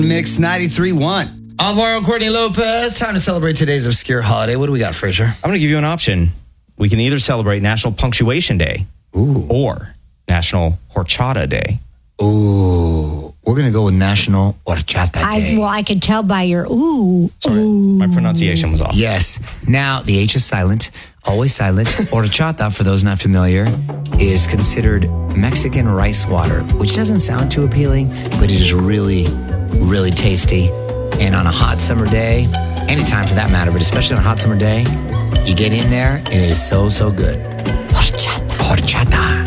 on Mix 93.1. I'm Mario Courtney Lopez. Time to celebrate today's obscure holiday. What do we got, Fraser? I'm going to give you an option. We can either celebrate National Punctuation Day or National Horchata Day. Ooh, we're going to go with National Horchata Day. I could tell by your ooh. Sorry, my pronunciation was off. Yes. Now, the H is silent, always silent. Horchata, for those not familiar, is considered Mexican rice water, which doesn't sound too appealing, but it is really, really tasty. And on a hot summer day, anytime for that matter, but especially on a hot summer day, you get in there and it is so, so good. Horchata. Horchata.